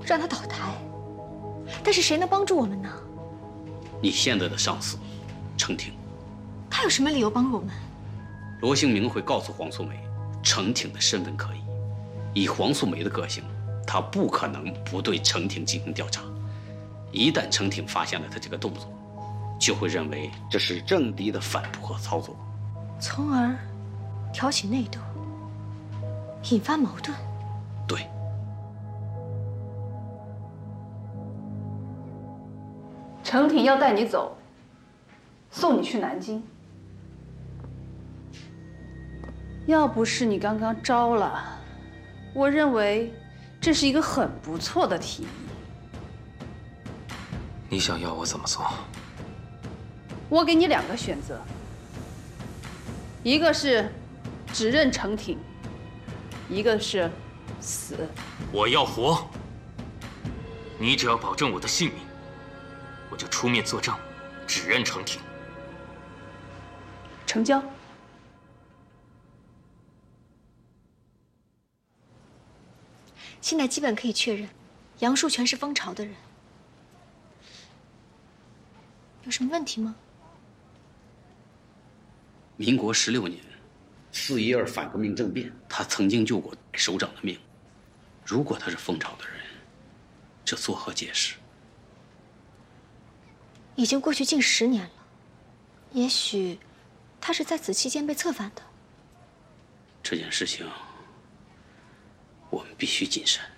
让他倒台。但是谁能帮助我们呢？ 你现在的上司，程挺。 他有什么理由帮助我们？ 罗兴明会告诉黄素梅，程挺的身份可疑。以黄素梅的个性，她不可能不对程挺进行调查。一旦程挺发现了他这个动作，就会认为这是政敌的反扑和操作， 从而挑起内斗，引发矛盾。 对。 程挺要带你走，送你去南京。要不是你刚刚招了，我认为这是一个很不错的提议。 你想要我怎么做？ 我给你2个选择，一个是指认程挺，一个是死。 我要活。你只要保证我的性命，我就出面作证，指认程挺。 成交。 现在基本可以确认，杨树全是蜂巢的人。有什么问题吗？ 民国16年，4.12反革命政变，他曾经救过首长的命。如果他是蜂巢的人，这作何解释？ 已经过去近10年了，也许他是在此期间被策反的。 这件事情，我们必须谨慎。